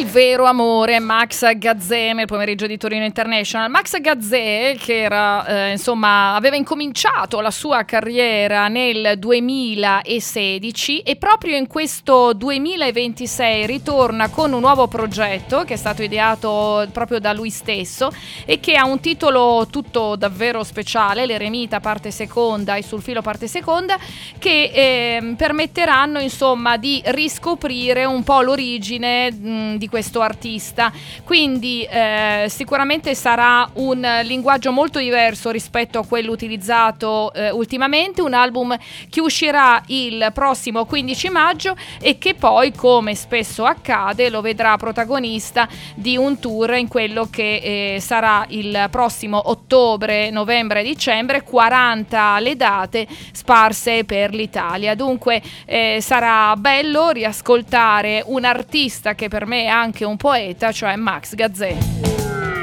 vero amore, Max Gazzè nel pomeriggio di Torino International. Max Gazzè, che era insomma aveva incominciato la sua carriera nel 2016 e proprio in questo 2026 ritorna con un nuovo progetto che è stato ideato proprio da lui stesso e che ha un titolo tutto davvero speciale, L'Eremita parte seconda e Sul filo parte seconda, che permetteranno insomma di riscoprire un po' l'origine di questo artista. Quindi sicuramente sarà un linguaggio molto diverso rispetto a quello utilizzato ultimamente, un album che uscirà il prossimo 15 maggio e che poi, come spesso accade, lo vedrà protagonista di un tour in quello che sarà il prossimo ottobre, novembre e dicembre, 40 le date sparse per l'Italia. Dunque sarà bello riascoltare un artista che per me è anche un poeta, cioè Max Gazzè.